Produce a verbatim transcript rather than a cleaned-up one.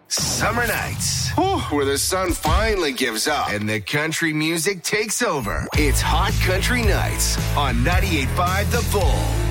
Summer nights, whew, where the sun finally gives up and the country music takes over. It's Hot Country Nights on ninety-eight point five The Bull.